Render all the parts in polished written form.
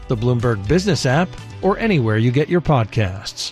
the Bloomberg Business app, or anywhere you get your podcasts.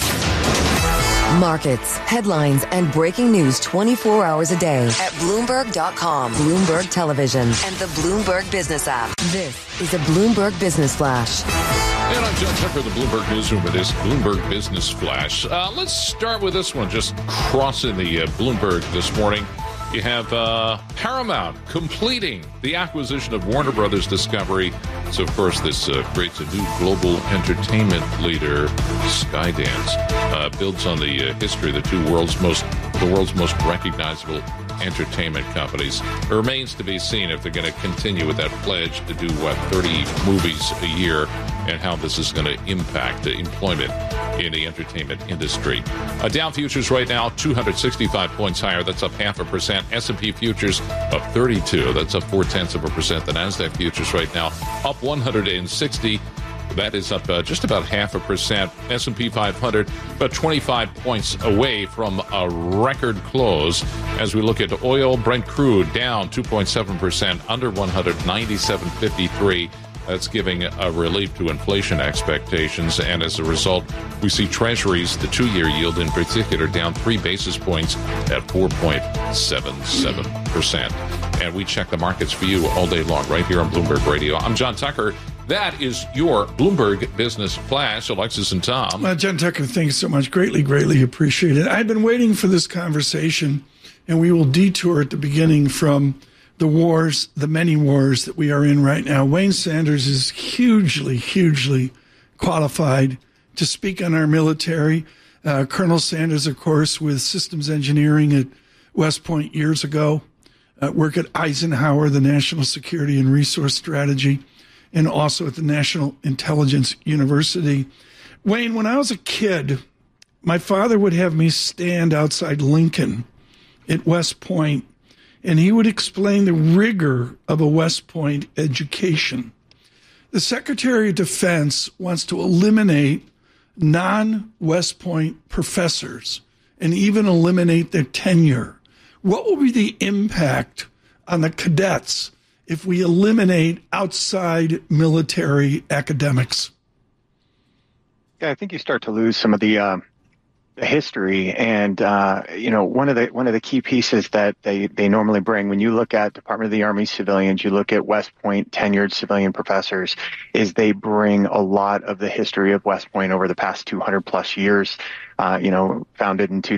Markets, headlines, and breaking news 24 hours a day at Bloomberg.com, Bloomberg Television, and the Bloomberg Business app. This is a Bloomberg Business Flash. And I'm John Tucker, the Bloomberg Newsroom with this Bloomberg Business Flash. Let's start with this one, just crossing the Bloomberg this morning. You have Paramount completing the acquisition of Warner Brothers Discovery. So, of course, this creates a new global entertainment leader. Skydance builds on the history of the world's most recognizable entertainment companies. It remains to be seen if they're going to continue with that pledge to do, 30 movies a year, and how this is going to impact the employment in the entertainment industry. Dow futures right now, 265 points higher. That's up 0.5%. S&P futures up 32. That's up 0.4%. The NASDAQ futures right now up 160. That is up just about 0.5%. S&P 500 about 25 points away from a record close. As we look at oil, Brent crude down 2.7%, under 197.53. That's giving a relief to inflation expectations. And as a result, we see Treasuries, the 2-year yield in particular, down 3 basis points at 4.77%. And we check the markets for you all day long right here on Bloomberg Radio. I'm John Tucker. That is your Bloomberg Business Flash. Alexis and Tom. John Tucker, thanks so much. Greatly appreciate it. I've been waiting for this conversation, and we will detour at the beginning from the wars, the many wars that we are in right now. Wayne Sanders is hugely qualified to speak on our military. Colonel Sanders, of course, with systems engineering at West Point years ago, worked at Eisenhower, the National Security and Resource Strategy, and also at the National Intelligence University. Wayne, when I was a kid, my father would have me stand outside Lincoln at West Point, and he would explain the rigor of a West Point education. The Secretary of Defense wants to eliminate non-West Point professors and even eliminate their tenure. What will be the impact on the cadets if we eliminate outside military academics? Yeah, I think you start to lose some of the history, and one of the key pieces that they normally bring when you look at Department of the Army civilians, you look at West Point tenured civilian professors, is they bring a lot of the history of West Point over the past 200 plus years. Founded in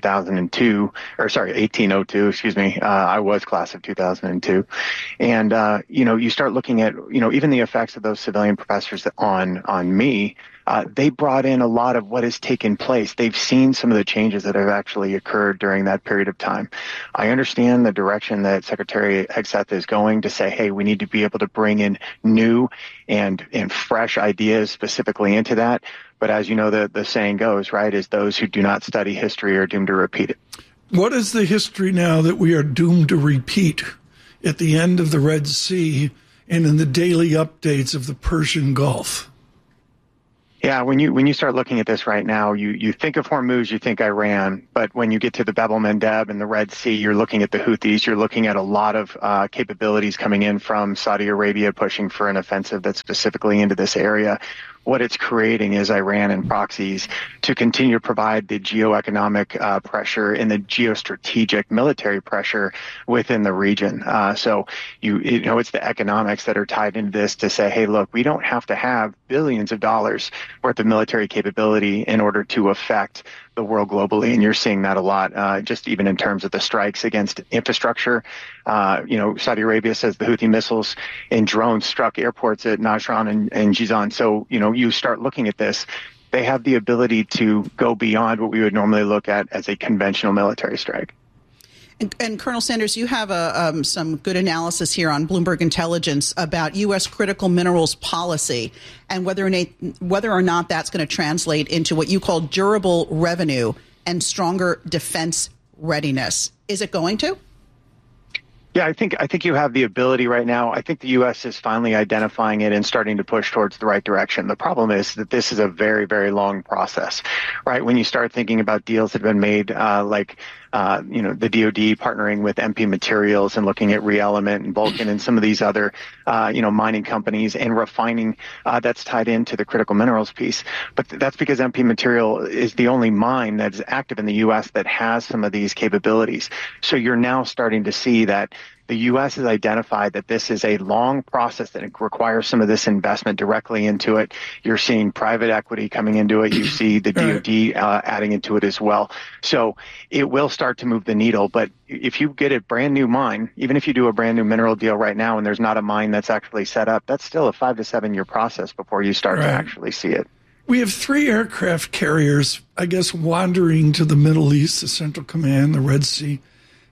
1802, excuse me. I was class of 2002. And, you start looking at, even the effects of those civilian professors on me. They brought in a lot of what has taken place. They've seen some of the changes that have actually occurred during that period of time. I understand the direction that Secretary Hegseth is going to say, hey, we need to be able to bring in new and fresh ideas specifically into that. But as you know, the saying goes, right, is those who do not study history are doomed to repeat it. What is the history now that we are doomed to repeat at the end of the Red Sea and in the daily updates of the Persian Gulf? Yeah, when you start looking at this right now, you think of Hormuz, you think Iran, but when you get to the Bab el-Mandeb and the Red Sea, you're looking at the Houthis, you're looking at a lot of capabilities coming in from Saudi Arabia pushing for an offensive that's specifically into this area. What it's creating is Iran and proxies to continue to provide the geoeconomic pressure and the geostrategic military pressure within the region. So it's the economics that are tied into this to say, hey, look, we don't have to have billions of dollars worth of military capability in order to affect the world globally, and you're seeing that a lot, just even in terms of the strikes against infrastructure. Saudi Arabia says the Houthi missiles and drones struck airports at Najran and Jizan. So, you start looking at this, they have the ability to go beyond what we would normally look at as a conventional military strike. And Colonel Sanders, you have some good analysis here on Bloomberg Intelligence about U.S. critical minerals policy and whether or not that's going to translate into what you call durable revenue and stronger defense readiness. Is it going to? Yeah, I think you have the ability right now. I think the U.S. is finally identifying it and starting to push towards the right direction. The problem is that this is a very, very long process, right? When you start thinking about deals that have been made, like the DoD partnering with MP Materials and looking at ReElement and Vulcan and some of these other, mining companies and refining that's tied into the critical minerals piece. But that's because MP Material is the only mine that's active in the U.S. that has some of these capabilities. So you're now starting to see that the U.S. has identified that this is a long process that requires some of this investment directly into it. You're seeing private equity coming into it. You see the DoD adding into it as well. So it will start to move the needle. But if you get a brand new mine, even if you do a brand new mineral deal right now and there's not a mine that's actually set up, that's still a 5 to 7 year process before you start to actually see it. We have 3 aircraft carriers, I guess, wandering to the Middle East, the Central Command, the Red Sea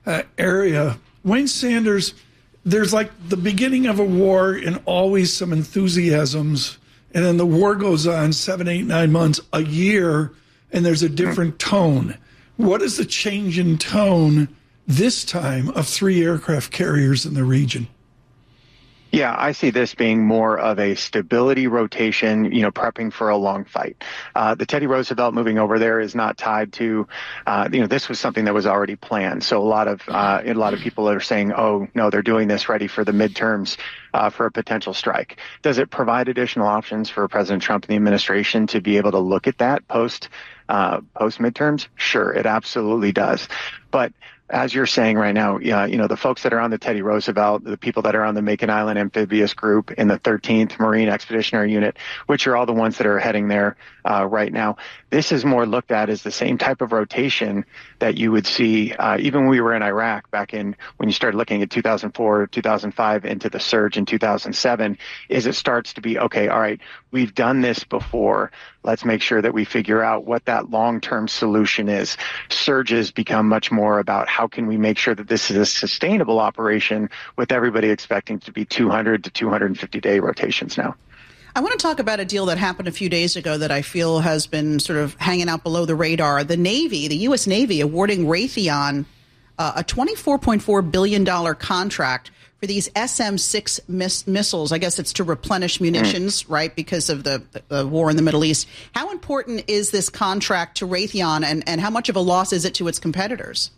area. Wayne Sanders, there's like the beginning of a war and always some enthusiasms, and then the war goes on 7, 8, 9 months, a year, and there's a different tone. What is the change in tone this time of 3 aircraft carriers in the region? Yeah, I see this being more of a stability rotation, prepping for a long fight. The Teddy Roosevelt moving over there is not tied to, this was something that was already planned. So a lot of people are saying, oh, no, they're doing this ready for the midterms for a potential strike. Does it provide additional options for President Trump and the administration to be able to look at that post midterms? Sure, it absolutely does. But as you're saying right now, the folks that are on the Teddy Roosevelt, the people that are on the Makin Island Amphibious Group in the 13th Marine Expeditionary Unit, which are all the ones that are heading there right now, this is more looked at as the same type of rotation that you would see even when we were in Iraq back in when you started looking at 2004, 2005 into the surge in 2007, is it starts to be, okay, all right, we've done this before. Let's make sure that we figure out what that long-term solution is. Surges become much more about how can we make sure that this is a sustainable operation with everybody expecting to be 200 to 250 day rotations now. I want to talk about a deal that happened a few days ago that I feel has been sort of hanging out below the radar. The Navy, the U.S. Navy, awarding Raytheon a $24.4 billion contract for these SM-6 missiles. I guess it's to replenish munitions, right, because of the war in the Middle East. How important is this contract to Raytheon, and how much of a loss is it to its competitors?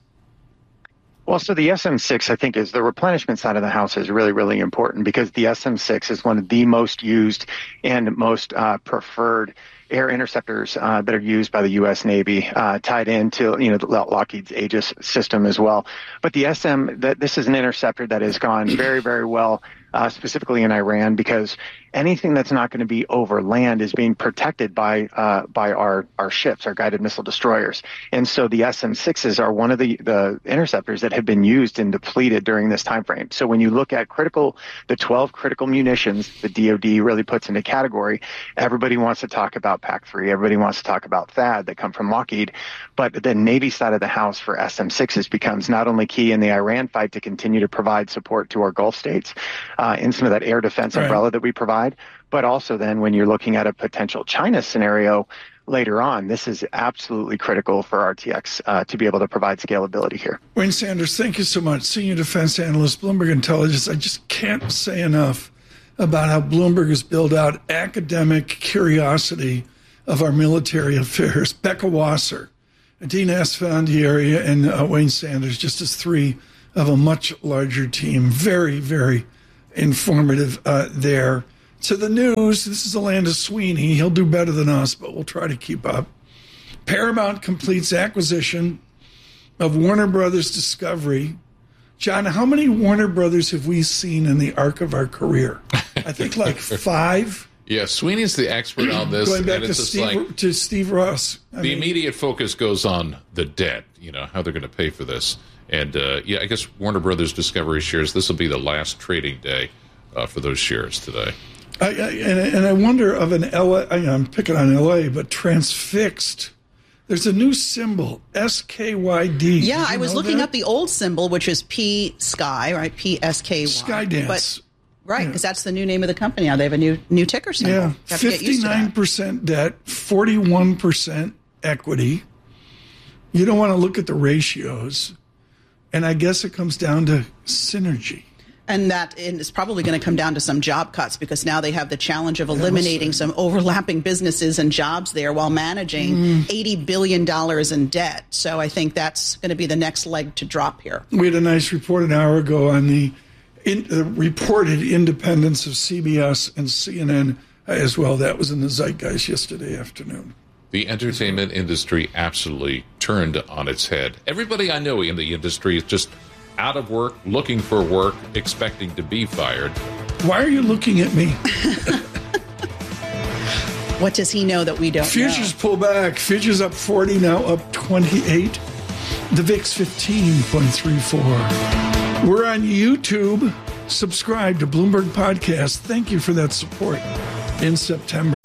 Well, so the SM-6, I think, is the replenishment side of the house is really, really important because the SM-6 is one of the most used and most preferred air interceptors that are used by the U.S. Navy, tied into Lockheed's Aegis system as well. But the this is an interceptor that has gone very, very well, specifically in Iran, because anything that's not going to be over land is being protected by our ships, our guided missile destroyers. And so the SM-6s are one of the interceptors that have been used and depleted during this time frame. So when you look at the 12 critical munitions the DoD really puts into category, everybody wants to talk about PAC-3, everybody wants to talk about THAAD that come from Lockheed, but the Navy side of the house for SM-6s becomes not only key in the Iran fight to continue to provide support to our Gulf states in some of that air defense umbrella that we provide, but also then when you're looking at a potential China scenario later on, this is absolutely critical for RTX to be able to provide scalability here. Wayne Sanders, thank you so much. Senior defense analyst, Bloomberg Intelligence. I just can't say enough about how Bloomberg has built out academic curiosity of our military affairs. Becca Wasser, Adina Esfandiari, and Wayne Sanders, just as 3 of a much larger team. Very, very informative there. To the news, this is Alanda Sweeney. He'll do better than us, but we'll try to keep up. Paramount completes acquisition of Warner Brothers Discovery. John, how many Warner Brothers have we seen in the arc of our career? I think like 5. Yeah, Sweeney's the expert on this. Going back to Steve Ross. The immediate focus goes on the debt, how they're going to pay for this. And, I guess Warner Brothers Discovery shares, this will be the last trading day for those shares today. I wonder of an LA, I'm picking on LA, but Transfixed. There's a new symbol, SKYD. Yeah, I was looking up the old symbol, which is P Sky, right? PSKY. Skydance. Right, because that's the new name of the company now. They have a new ticker symbol. Yeah, 59% debt, 41% equity. You don't want to look at the ratios. And I guess it comes down to synergy. And that is probably going to come down to some job cuts, because now they have the challenge of eliminating some overlapping businesses and jobs there while managing $80 billion in debt. So I think that's going to be the next leg to drop here. We had a nice report an hour ago on the reported independence of CBS and CNN as well. That was in the zeitgeist yesterday afternoon. The entertainment industry absolutely turned on its head. Everybody I know in the industry is just out of work, looking for work, expecting to be fired. Why are you looking at me? What does he know that we don't Futures pull back. Futures up 40, now up 28. The VIX 15.34. We're on YouTube. Subscribe to Bloomberg Podcast. Thank you for that support in September.